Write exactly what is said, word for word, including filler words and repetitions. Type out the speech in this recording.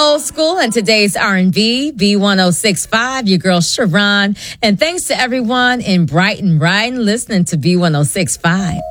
old school and today's R and B, B one oh six point five, your girl Sharon. And thanks to everyone in Brighton, Brighton, listening to B one oh six point five.